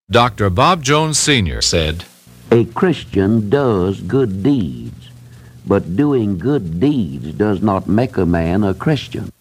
Dr. Bob Jones Sr. said, A Christian does good deeds, but doing good deeds does not make a man a Christian.